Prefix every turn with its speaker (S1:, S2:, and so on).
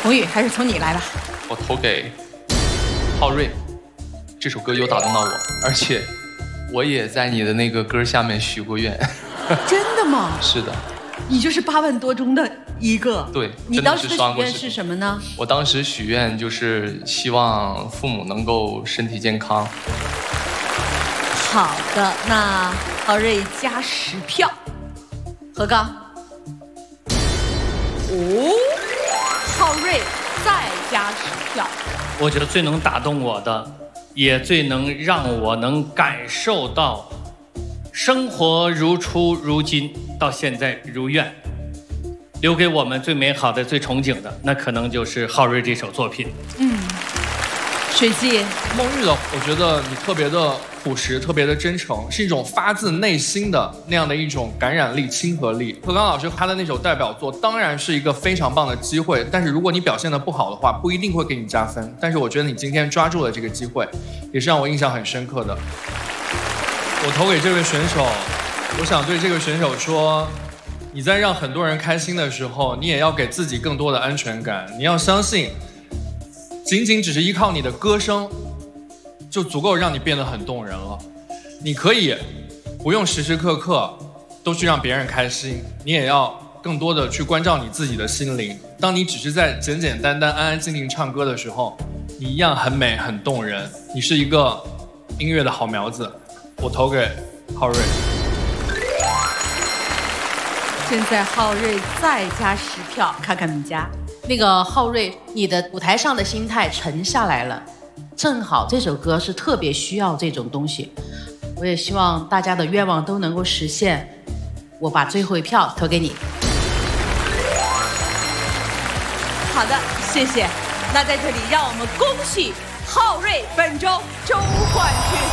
S1: 宏宇，还是从你来吧。
S2: 我投给浩瑞，这首歌有打动到我，而且我也在你的那个歌下面许过愿。
S1: 真的吗？
S2: 是的。
S1: 你就是8万多中的一个。
S2: 对。
S1: 你当时的许愿是什么呢？
S2: 我当时许愿就是希望父母能够身体健康。
S1: 好的，那浩瑞加10票，何刚5，浩瑞再加10票。
S3: 我觉得最能打动我的，也最能让我能感受到生活如初如今到现在如愿，留给我们最美好的最憧憬的，那可能就是浩瑞这首作品。
S1: 水记，
S4: 孟玉的，我觉得你特别的朴实，特别的真诚，是一种发自内心的那样的一种感染力、亲和力。何刚老师他的那首代表作当然是一个非常棒的机会，但是如果你表现得不好的话，不一定会给你加分。但是我觉得你今天抓住了这个机会，也是让我印象很深刻的。我投给这位选手，我想对这个选手说，你在让很多人开心的时候，你也要给自己更多的安全感。你要相信，仅仅只是依靠你的歌声，就足够让你变得很动人了。你可以不用时时刻刻都去让别人开心，你也要更多的去关照你自己的心灵。当你只是在简简单单、安安静静唱歌的时候，你一样很美、很动人。你是一个音乐的好苗子。我投给浩瑞。
S1: 现在浩瑞再加10票，看看米家。
S5: 那个浩瑞，你的舞台上的心态沉下来了，正好这首歌是特别需要这种东西。我也希望大家的愿望都能够实现。我把最后一票投给你。
S1: 好的，谢谢。那在这里，让我们恭喜浩瑞本周周冠军。